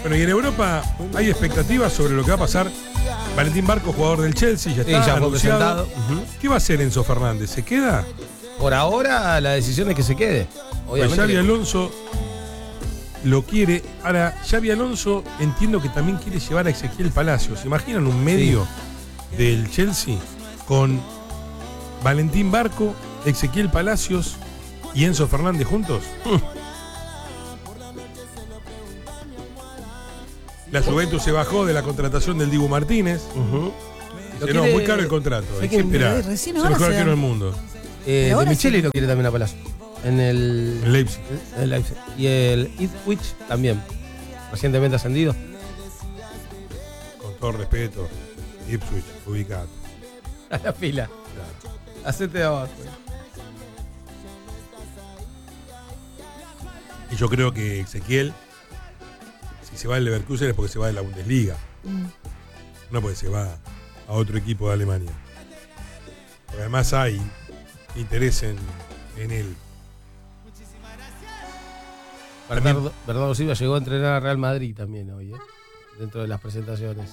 Bueno, y en Europa hay expectativas sobre lo que va a pasar. Valentín Barco, jugador del Chelsea, ya está anunciado. ¿Qué va a hacer Enzo Fernández? ¿Se queda? Por ahora la decisión es que se quede. Pues Xabi Alonso lo quiere. Ahora, Xabi Alonso entiendo que también quiere llevar a Ezequiel Palacios. ¿Se imaginan un medio del Chelsea con Valentín Barco, Ezequiel Palacios y Enzo Fernández juntos? La Juventus se bajó de la contratación del Dibu Martínez. Dice, no, muy caro el contrato. Hay que esperar. Es el mejor arquero del mundo. De Micheli lo quiere también a Palacio. En el Leipzig. El Leipzig. Y el Ipswich también. Recientemente ascendido. Con todo respeto, Ipswich, ubicado. A la fila. Claro. Hacete de abajo. Y yo creo que Ezequiel, si se va al Leverkusen es porque se va de la Bundesliga. No porque se va a otro equipo de Alemania. Porque además hay interés en él. Bernardo Silva llegó a entrenar a Real Madrid también hoy, dentro de las presentaciones.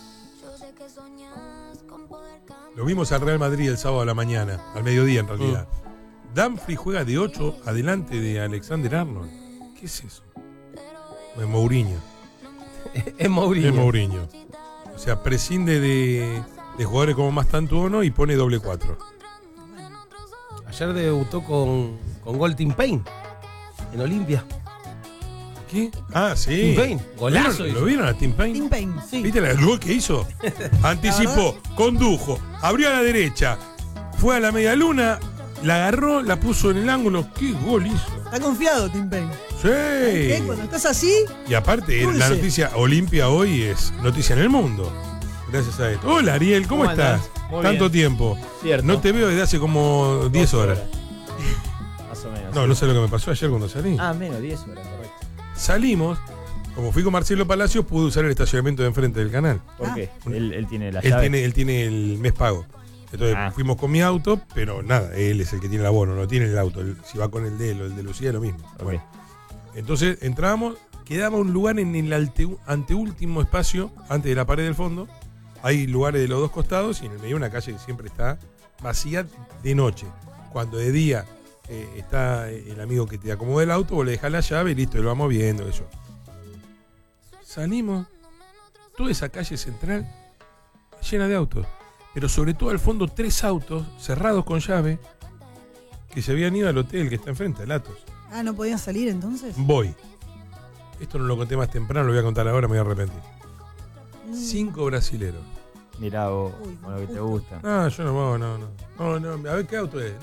Lo vimos al Real Madrid el sábado a la mañana, al mediodía en realidad. Dumfries juega de 8 adelante de Alexander Arnold. ¿Qué es eso? Es Mourinho. Es Mourinho. Es Mourinho. O sea, prescinde de jugadores como Mastantuono y pone doble 4. Ayer debutó con gol Tim Payne en Olimpia. ¿Qué? Ah, sí. Tim Payne, golazo. ¿Lo vieron a Tim Payne? Tim Payne, sí. ¿Viste el gol que hizo? Anticipó, condujo, abrió a la derecha, fue a la media luna, la agarró, la puso en el ángulo. ¿Qué gol hizo? Está confiado Tim Payne. Sí. ¿Qué? Cuando estás así. Y aparte, la noticia Olimpia hoy es noticia en el mundo. Gracias a esto. Hola Ariel, ¿cómo estás? Tanto tiempo. Cierto. No te veo desde hace como 10 horas. Más o menos. No sé lo que me pasó ayer cuando salí. Menos 10 horas, correcto. Salimos, como fui con Marcelo Palacios, pude usar el estacionamiento de enfrente del canal. ¿Por qué? Él tiene la llave. Él tiene el mes pago. Entonces fuimos con mi auto, pero nada, él es el que tiene el abono, no tiene el auto. Si va con el de él o el de Lucía, lo mismo. Okay. Bueno. Entonces entramos, quedaba un lugar en el anteúltimo espacio, antes de la pared del fondo. Hay lugares de los dos costados y en el medio una calle que siempre está vacía de noche. Cuando de día está el amigo que te acomoda el auto, vos le dejás la llave y listo, lo vamos viendo, eso. Salimos, toda esa calle central llena de autos, pero sobre todo al fondo 3 autos cerrados con llave que se habían ido al hotel que está enfrente, al Atos. ¿No podían salir entonces? Voy. Esto no lo conté más temprano, lo voy a contar ahora, me voy a arrepentir. 5 brasileros. Mirá vos, con lo que te gusta. Yo no, a ver qué auto es.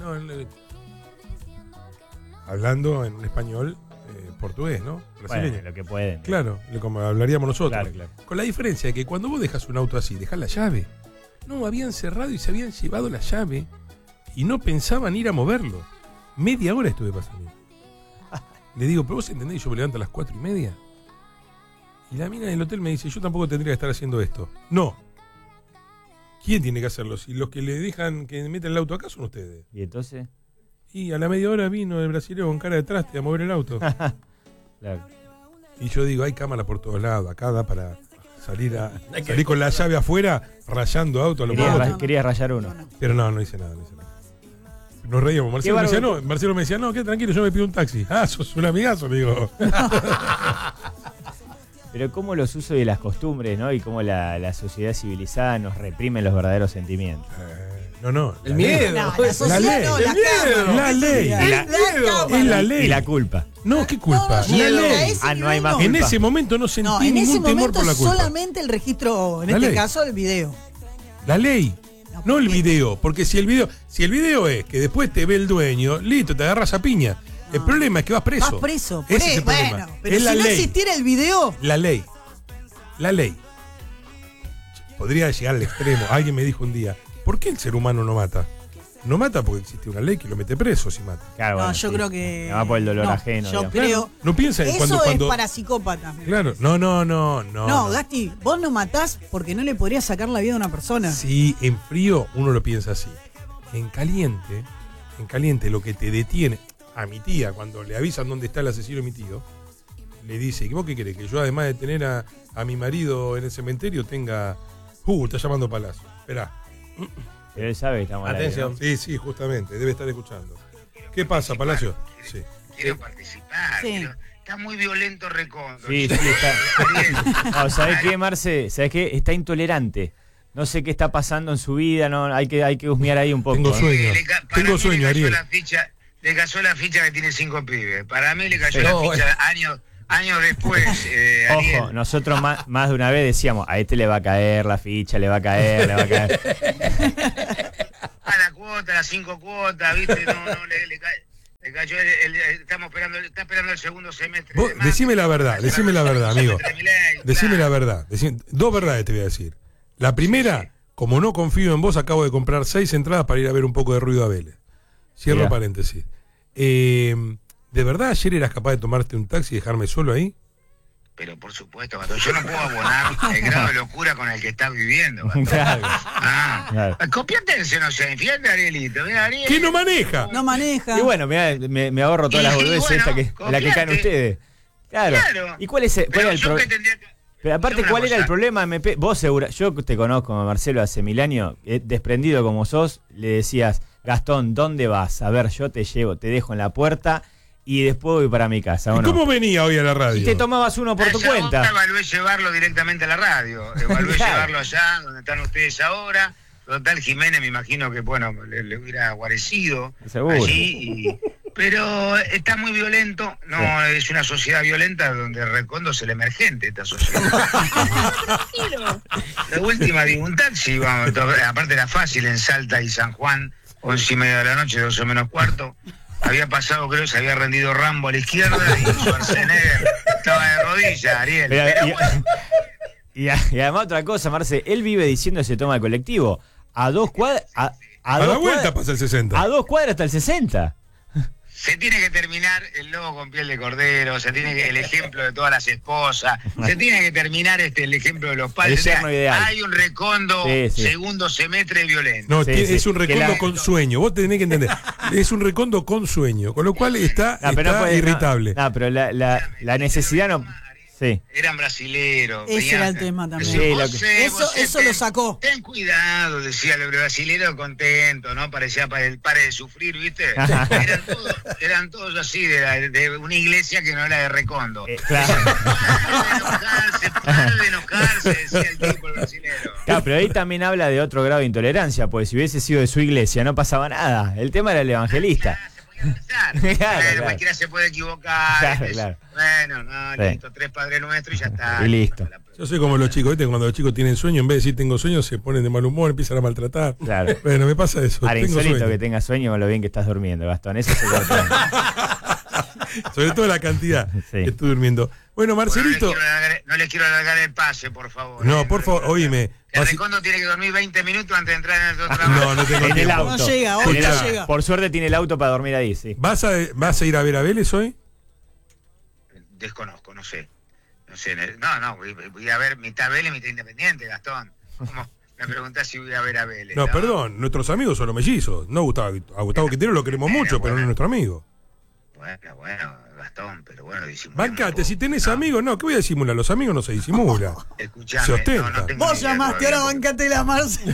Hablando en un español portugués, ¿no? Brasileño. Bueno, lo que pueden. Claro, como hablaríamos nosotros. Claro. Con la diferencia de que cuando vos dejas un auto así, dejás la llave. No, habían cerrado y se habían llevado la llave y no pensaban ir a moverlo. Media hora estuve pasando. Le digo, pero vos entendés, yo me levanto a las 4:30. Y la mina del hotel me dice, yo tampoco tendría que estar haciendo esto. No. ¿Quién tiene que hacerlo? Si los que le dejan que meten el auto acá son ustedes. ¿Y entonces? Y a la media hora vino el brasileño con cara de traste a mover el auto. Claro. Y yo digo, hay cámara por todos lados. Acá da para salir con la llave afuera, rayando autos. Querías rayar uno. Pero no hice nada. Nos reíamos. Marcelo me decía, no, qué tranquilo, yo me pido un taxi. Sos un amigazo, le digo. Pero cómo los usos y las costumbres, ¿no? Y cómo la sociedad civilizada nos reprime los verdaderos sentimientos. El miedo. La ley. La ley. Es la ley. Y la culpa. No, ¿qué culpa? La ley. No hay más culpa. En ese momento no sentí ningún temor por la culpa. Solamente el registro, en este caso, el video. La ley. No el video. Porque si el video es que después te ve el dueño, listo, te agarras a piña. El problema es que vas preso. Vas preso. Ese es el problema. Bueno, pero es si no existiera el video. La ley. Podría llegar al extremo. Alguien me dijo un día, ¿por qué el ser humano no mata? No mata porque existe una ley que lo mete preso si mata. Claro, yo creo que. Va por el dolor ajeno. Yo creo. No piensa en eso es para psicópatas. Claro, no. No, Gasti, vos no matás porque no le podrías sacar la vida a una persona. Sí, en frío uno lo piensa así. En caliente lo que te detiene. A mi tía, cuando le avisan dónde está el asesino de mi tío, le dice, ¿vos qué querés? Que yo además de tener a mi marido en el cementerio tenga... está llamando Palacio. Esperá. Pero él sabe que estamos al aire, Atención. ¿no? Sí, justamente, debe estar escuchando. ¿Qué pasa, Palacio? Sí. Quiero participar. Sí. Está muy violento Recondo. Sí, está. No, ¿sabés qué, Marce? ¿Sabés qué? Está intolerante. No sé qué está pasando en su vida, no, hay que husmear ahí un poco. Tengo ¿eh? sueño. Tengo sueño, Ariel. Le cayó la ficha que tiene 5 pibes. Para mí le cayó No, la ficha años después, Ariel. Ojo, nosotros más de una vez decíamos, a este le va a caer la ficha, le va a caer. A la cuota, las 5 cuotas, ¿viste? No, le cae. Le cayó está esperando el segundo semestre. Vos, decime la verdad, amigo. Decime la verdad. Dos verdades te voy a decir. La primera, como no confío en vos, acabo de comprar 6 entradas para ir a ver un poco de Ruido a Vélez. Cierro Mirá. paréntesis. ¿De verdad ayer eras capaz de tomarte un taxi y dejarme solo ahí? Pero por supuesto, Gastón, yo no puedo abonar el grado de locura con el que estás viviendo, Gastón. Claro. Claro. Copiate ese, no sé, fíjate, Arielito. Mira, Ariel. ¿Qué no maneja? No maneja. Y bueno, mirá, me ahorro todas las Y boludeces bueno, esta en la que caen copiate. ustedes. Claro. Claro. ¿Y cuál era Pero el yo problema? que tendría que... Pero aparte, Una ¿cuál era el cosa. problema, MP? Vos segura, yo te conozco, Marcelo, hace 1000 años, desprendido como sos, le decías, Gastón, ¿dónde vas? A ver, yo te llevo, te dejo en la puerta y después voy para mi casa, ¿o ¿Y no? cómo venía hoy a la radio? Y te tomabas uno por tu Esa cuenta. onda evalué llevarlo directamente a la radio. Evalué Claro. llevarlo allá, donde están ustedes ahora. Total, Jiménez me imagino que, bueno, le hubiera guarecido Seguro. allí. Pero está muy violento. No, es una sociedad violenta donde Recondo es el emergente, esta sociedad. La última, digo, un taxi, vamos, aparte era fácil en Salta y San Juan, 11:30 de la noche, 12 menos cuarto. Había pasado, creo, se había rendido Rambo a la izquierda y Schwarzenegger estaba de rodillas, Ariel. Pero, Pero y, bueno, y además otra cosa, Marce, él vive diciendo se toma el colectivo. A 2 cuadras. A A la dos vuelta cuadras- pasa el 60. A 2 cuadras hasta el 60. se tiene que terminar el lobo con piel de cordero, se tiene que, el ejemplo de todas las esposas, se tiene que terminar el ejemplo de los padres. El yerno ideal. Hay un Recondo Sí, sí. segundo semestre violento. No, Sí, es sí. un Que recondo la- con sueño. Vos tenés que entender. Es un recondo con sueño. Con lo cual está irritable. No, pero la necesidad no. Sí. Eran brasileros. Ese venían- era el tema también. Sí, lo que- Eso lo sacó. Ten cuidado, decía el brasilero contento, ¿no? Parecía para el pare de sufrir, ¿viste? eran todos así, de una iglesia que no era de Recondo. Claro. Para de enojarse, decía el tipo, el brasilero. Claro, pero ahí también habla de otro grado de intolerancia, porque si hubiese sido de su iglesia no pasaba nada. El tema era el evangelista. Claro. Cualquiera se puede equivocar. Claro, ¿viste? claro. Bueno, no, Sí. listo, 3 Padres Nuestros y ya está. Y listo. Yo soy como los chicos, ¿viste? Cuando los chicos tienen sueño, en vez de decir tengo sueño, se ponen de mal humor, empiezan a maltratar. Claro. Bueno, me pasa eso. Ahora, Tengo insólito sueño. que tengas sueño con lo bien que estás durmiendo, Gastón. Eso es el Sobre todo la cantidad Sí. que estoy durmiendo. Bueno, Marcelito. No les quiero alargar el pase, por favor. No, por favor, oíme. Que Vas- Recondo tiene que dormir 20 minutos antes de entrar en el otro trabajo. No, no tengo En el tiempo. auto. No llega, En hoy el no auto. llega. Por suerte tiene el auto para dormir ahí, sí. ¿Vas a ir a ver a Vélez hoy? Desconozco, no sé. No, voy a ver mitad Vélez, mitad Independiente, Gastón. ¿Cómo? Me preguntás si voy a ver a Vélez. No, perdón, nuestros amigos son los mellizos. No, a Gustavo Quintero lo queremos mucho, pero no es nuestro amigo. Bueno, Gastón, pero bueno, disimulemos. Bancate, si tenés amigos, no, ¿qué voy a disimular? Los amigos no se disimulan. Escuchame, Se ostenta. no tengo Vos ni idea llamaste, todavía, ahora bancate la Marce.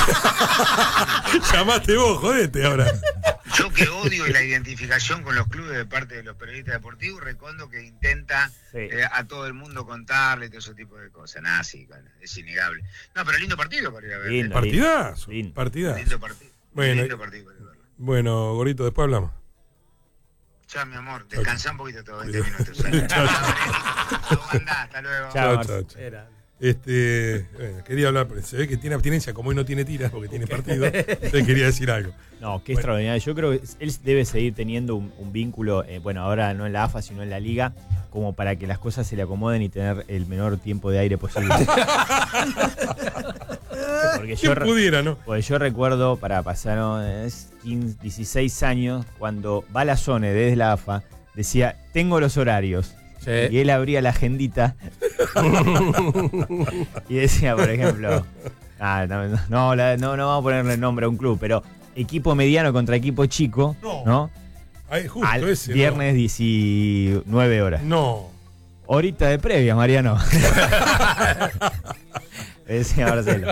Llamaste vos, jodete ahora. Yo que odio la identificación con los clubes de parte de los periodistas deportivos, Recondo que intenta Sí. a todo el mundo contarle todo ese tipo de cosas. Nada, sí, bueno, es innegable. No, pero lindo partido para ir a ver. Lindo. Partidazo, Lindo. partidazo. Lindo partido. Bueno, Lindo partido para ir a verlo. Bueno, Gorito, después hablamos. Chao, mi amor. Descansá un poquito todos 20 minutos. Chao, Hasta luego. Chao, Chao, Marce. chao. Bueno, quería hablar, pero se ve que tiene abstinencia, como hoy no tiene tiras porque tiene partido. Entonces quería decir algo. No, qué Bueno. extraordinario. Yo creo que él debe seguir teniendo un vínculo, bueno, ahora no en la AFA, sino en la Liga, como para que las cosas se le acomoden y tener el menor tiempo de aire posible. Porque ¿Quién pudiera, no? Pues yo recuerdo, pasaron 15, 16 años, cuando Balazone desde la AFA decía, tengo los horarios. Sí. Y él abría la agendita y decía, por ejemplo, no vamos a ponerle nombre a un club, pero equipo mediano contra equipo chico, ¿no? Ay, justo Al ese. viernes 19 horas. No. Horita de previa, Mariano. Decía Marcelo.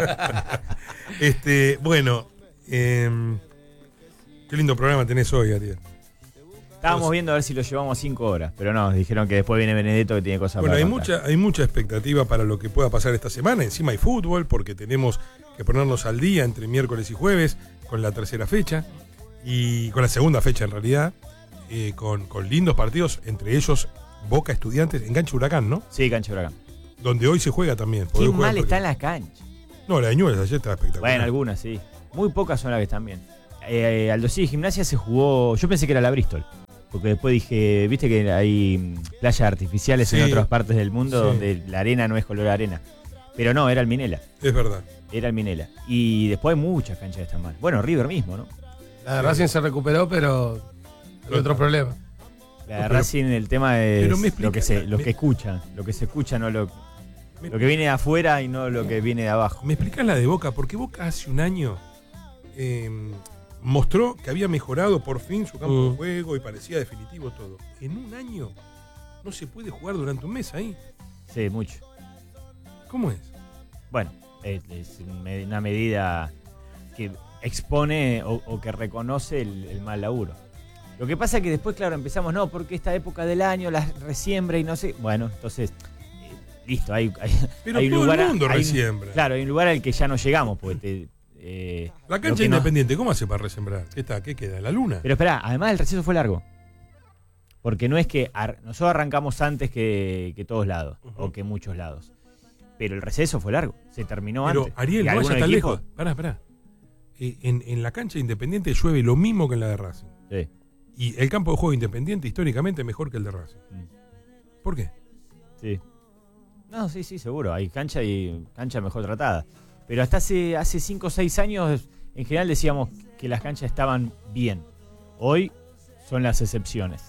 Bueno, qué lindo programa tenés hoy, Ariel. Estábamos viendo a ver si lo llevamos 5 horas, pero no, dijeron que después viene Benedetto que tiene cosas Bueno, para hay contar. hay mucha expectativa para lo que pueda pasar esta semana. Encima hay fútbol, porque tenemos que ponernos al día entre miércoles y jueves con la tercera fecha, y con la segunda fecha en realidad, con lindos partidos, entre ellos Boca Estudiantes, en Cancha Huracán, ¿no? Sí, Cancha Huracán. Donde hoy se juega también. Qué mal está en las canchas. No, la de Ñubles ayer estaba espectacular. Bueno, algunas sí. Muy pocas son las que están bien. Aldo Civi Gimnasia se jugó. Yo pensé que era la Bristol. Porque después dije, viste que hay playas artificiales Sí. en otras partes del mundo Sí. donde la arena no es color arena. Pero no, era el Minela. Es verdad. Era el Minela. Y después hay muchas canchas que están mal. Bueno, River mismo, ¿no? La de Racing se recuperó, pero hay otro problema. La de pero- Racing, el tema es pero me lo que explica- que escuchan. Lo que se escucha, no lo que viene de afuera y no lo que viene de abajo. ¿Me explicás la de Boca? Porque Boca hace un año mostró que había mejorado por fin su campo de juego y parecía definitivo todo. En un año no se puede jugar durante un mes ahí. Sí, mucho. ¿Cómo es? Bueno, es una medida que expone o que reconoce el mal laburo. Lo que pasa es que después, claro, empezamos, no, porque esta época del año, la resiembra y no sé. Bueno, entonces, listo, hay Pero hay un todo lugar. el mundo hay un- resiembra. Claro, hay un lugar al que ya no llegamos, porque La lo cancha que no- Independiente, ¿cómo hace para resembrar? ¿Qué está? ¿Qué queda? ¿La luna? Pero espera, además el receso fue largo. Porque no es que nosotros arrancamos antes que todos lados, o que muchos lados. Pero el receso fue largo, se terminó Pero antes. Ariel, Y no algunos vaya tan equipos- lejos. Pará. En la cancha Independiente llueve lo mismo que en la de Racing. Sí. Y el campo de juego Independiente históricamente es mejor que el de Racing. ¿Por qué? Sí. No, sí, seguro. Hay cancha y cancha mejor tratada. Pero hasta hace 5 o 6 años, en general decíamos que las canchas estaban bien. Hoy son las excepciones.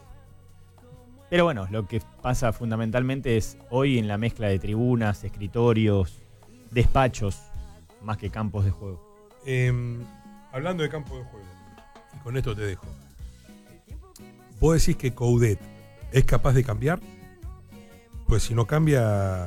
Pero bueno, lo que pasa fundamentalmente es hoy en la mezcla de tribunas, escritorios, despachos, más que campos de juego. Hablando de campo de juego, y con esto te dejo. ¿Vos decís que Coudet es capaz de cambiar? Pues si no cambia,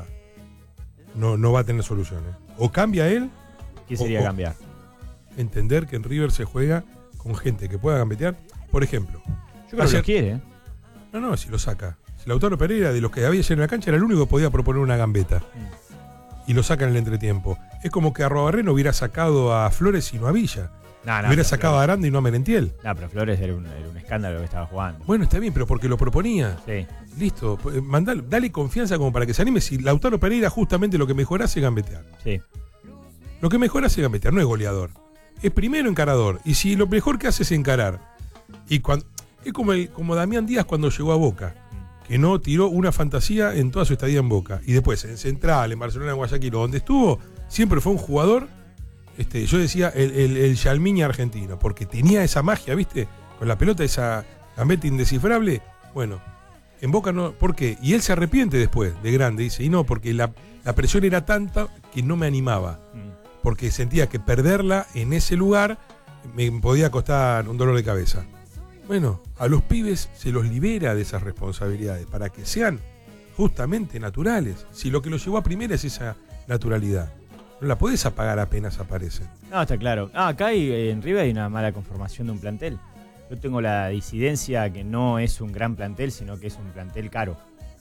no va a tener soluciones. O cambia él, ¿Qué sería o cambiar? entender que en River se juega con gente que pueda gambetear. Por ejemplo, Yo creo que ayer- lo quiere, ¿eh? no, si lo saca. Si Lautaro Pereira, de los que había ayer en la cancha, era el único que podía proponer una gambeta. Y lo saca en el entretiempo. Es como que Arrobarreno hubiera sacado a Flores y no a Villa. No, hubiera sacado a Aranda y no a Merentiel. No, pero Flores era un escándalo que estaba jugando. Bueno, está bien, pero porque lo proponía. Sí. Listo, dale confianza como para que se anime. Si Lautaro Pereira justamente lo que mejora es gambetear. Sí. Lo que mejora es gambetear, no es goleador. Es primero encarador. Y si lo mejor que hace es encarar. Y cuando, es como Damián Díaz cuando llegó a Boca, que no tiró una fantasía en toda su estadía en Boca. Y después en Central, en Barcelona, en Guayaquil, o donde estuvo, siempre fue un jugador, yo decía, el Yalmiña argentino, porque tenía esa magia, ¿viste? Con la pelota, esa gambeta indescifrable. Bueno, en Boca no. ¿Por qué? Y él se arrepiente después, de grande, dice, y no, porque la presión era tanta que no me animaba. Porque sentía que perderla en ese lugar me podía costar un dolor de cabeza. Bueno, a los pibes se los libera de esas responsabilidades para que sean justamente naturales. Si lo que los llevó a primera es esa naturalidad, no la podés apagar apenas aparecen. No, está claro. Acá en River hay una mala conformación de un plantel. Yo tengo la disidencia que no es un gran plantel, sino que es un plantel caro.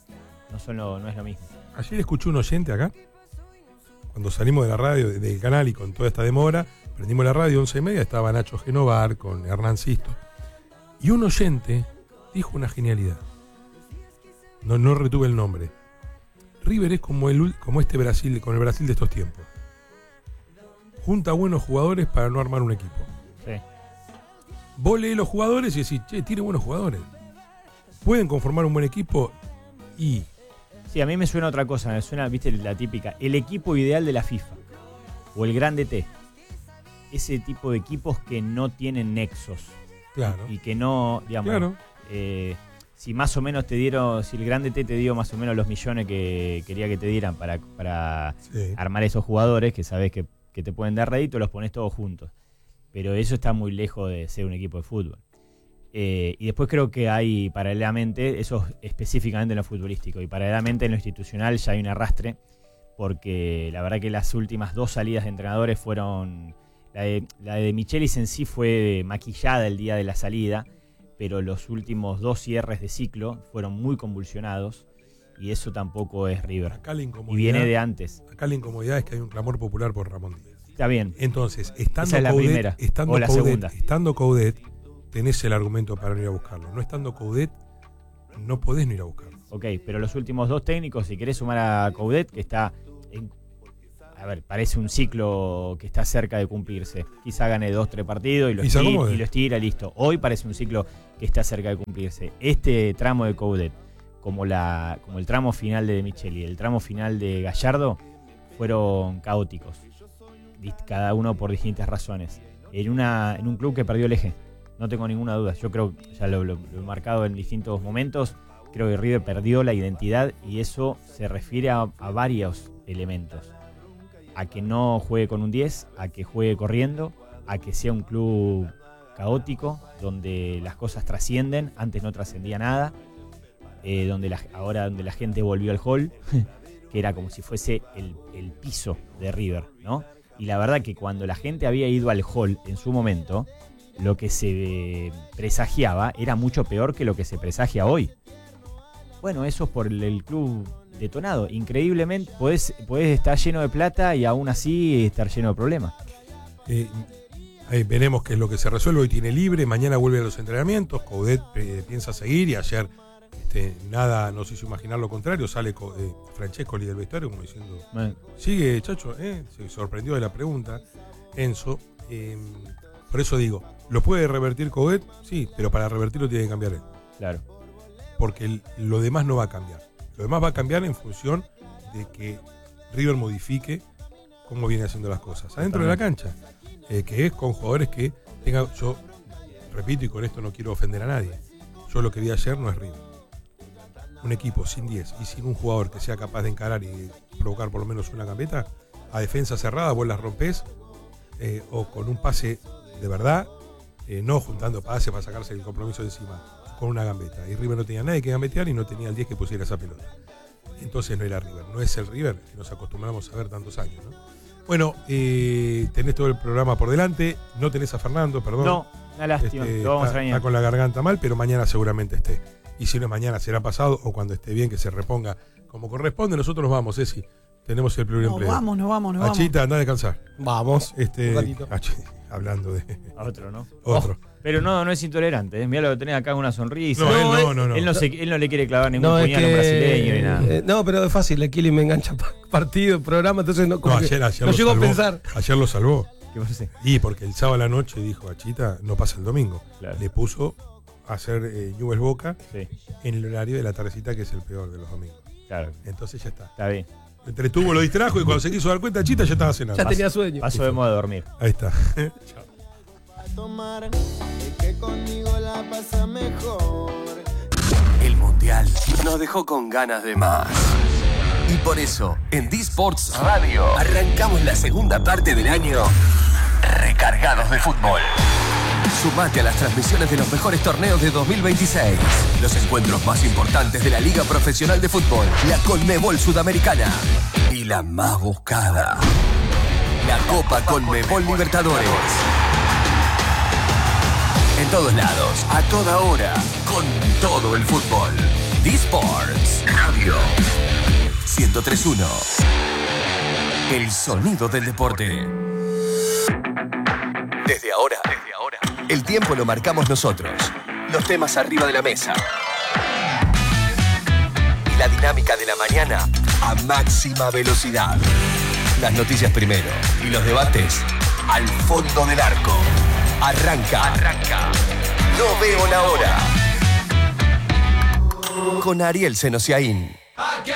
No es lo mismo. Ayer escuché un oyente acá, cuando salimos de la radio, del canal y con toda esta demora, prendimos la radio 11:30, estaba Nacho Genovar con Hernán Sisto. Y un oyente dijo una genialidad. No retuve el nombre. River es como este Brasil, con el Brasil de estos tiempos. Junta buenos jugadores para no armar un equipo. Sí. Vos leés los jugadores y decís, che, tiene buenos jugadores. Pueden conformar un buen equipo y... Sí, a mí me suena otra cosa. Me suena, viste, la típica. El equipo ideal de la FIFA. O el Grande T. Ese tipo de equipos que no tienen nexos. Claro. Y que no, digamos... Claro. Si más o menos te dieron, si el Grande T te dio más o menos los millones que quería que te dieran para Sí. armar esos jugadores que sabes que te pueden dar rédito, los pones todos juntos. Pero eso está muy lejos de ser un equipo de fútbol. Y después creo que hay paralelamente, eso específicamente en lo futbolístico, y paralelamente en lo institucional ya hay un arrastre, porque la verdad que las últimas 2 salidas de entrenadores fueron... La de Michelis en sí fue maquillada el día de la salida, pero los últimos 2 cierres de ciclo fueron muy convulsionados, y eso tampoco es River. Acá la incomodidad, Y viene de antes. Acá la incomodidad es que hay un clamor popular por Ramón Díaz. Está bien. Entonces, Esa es la primera, o la segunda. Estando Coudet, tenés el argumento para no ir a buscarlo. No estando Coudet, no podés no ir a buscarlo. Ok, pero los últimos 2 técnicos, si querés sumar a Coudet, que está parece un ciclo que está cerca de cumplirse. Quizá gane 2-3 partidos y lo estira, listo. Hoy parece un ciclo que está cerca de cumplirse. Este tramo de Coudet, como el tramo final de Micheli y el tramo final de Gallardo, fueron caóticos. Cada uno por distintas razones. En un club que perdió el eje. No tengo ninguna duda. Yo creo, ya lo he marcado en distintos momentos, creo que River perdió la identidad, y eso se refiere a varios elementos. A que no juegue con un 10, a que juegue corriendo, a que sea un club caótico, donde las cosas trascienden, antes no trascendía nada, ahora donde la gente volvió al hall, que era como si fuese el piso de River, ¿no? Y la verdad que cuando la gente había ido al hall en su momento, lo que se presagiaba era mucho peor que lo que se presagia hoy. Bueno, eso es por el club detonado. Increíblemente, podés estar lleno de plata y aún así estar lleno de problemas. Ahí veremos qué es lo que se resuelve. Hoy tiene libre, mañana vuelve a los entrenamientos. Coudet piensa seguir, y ayer nada nos hizo imaginar lo contrario. Sale Francescoli del vestuario como diciendo, sigue, chacho, se sorprendió de la pregunta Enzo. Por eso digo, ¿lo puede revertir Coudet? Sí, pero para revertirlo tiene que cambiar él. Claro. Porque lo demás no va a cambiar. Lo demás va a cambiar en función de que River modifique cómo viene haciendo las cosas adentro de la cancha, que es con jugadores que tengan. Yo repito, y con esto no quiero ofender a nadie, yo lo que vi ayer no es River. Un equipo sin 10 y sin un jugador que sea capaz de encarar y provocar por lo menos una gambeta, a defensa cerrada vos las rompés, o con un pase de verdad, no juntando pases para sacarse el compromiso de encima, con una gambeta. Y River no tenía nadie que gambetear y no tenía el 10 que pusiera esa pelota. Entonces no era River, no es el River que nos acostumbramos a ver tantos años, ¿no? Bueno, tenés todo el programa por delante, no tenés a Fernando, perdón. No, una lástima, lo vamos a extrañar. Está con la garganta mal, pero mañana seguramente esté. Y si no es mañana, será pasado, o cuando esté bien, que se reponga como corresponde. Nosotros nos vamos, Ceci. Tenemos el primer empleo. Nos vamos. Achita, andá a descansar. Vamos, un ratito. Hablando de... A otro, ¿no? Otro. Pero no es intolerante, ¿eh? Mirá lo que tenés acá, una sonrisa. No. Él no le quiere clavar ningún puñal a un brasileño ni nada. No, pero es fácil, el Kili me engancha partido, programa, entonces no llego a pensar. Ayer lo salvó. ¿Qué pasa? Y porque el sábado a la noche dijo, Achita, no pasa el domingo. Claro. Le puso a hacer Newell's Boca, sí, en el horario de la tardecita, que es el peor de los domingos. Claro. Entonces ya está. Está bien. Lo entretuvo, lo distrajo, y cuando se quiso dar cuenta, Achita ya estaba cenando. Ya tenía sueño. Paso de moda a dormir. Ahí está. Chao. Tomar, es que conmigo la pasa mejor. El Mundial nos dejó con ganas de más. Y por eso, en D-Sports Radio, arrancamos la segunda parte del año recargados de fútbol. Sumate a las transmisiones de los mejores torneos de 2026. Los encuentros más importantes de la Liga Profesional de Fútbol, la Conmebol Sudamericana y la más buscada, la Copa Conmebol Libertadores. En todos lados, a toda hora, con todo el fútbol. D-Sports Radio 103.1. El sonido del deporte. Desde ahora, el tiempo lo marcamos nosotros. Los temas arriba de la mesa. Y la dinámica de la mañana a máxima velocidad. Las noticias primero y los debates al fondo del arco. Arranca. No veo la hora. Con Ariel Senosiaín.